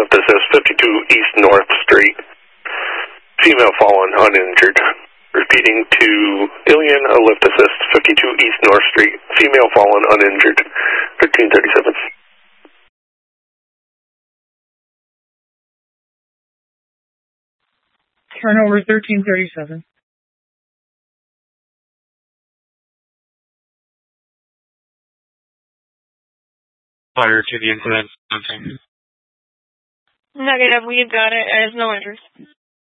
lift assist, 52 East North Street. Female fallen, uninjured. Repeating to Ilian, a lift assist, 52 East North Street. Female fallen, uninjured. 1337. Turnover 1337. Prior to the incident. Negative, we've got it as no injuries.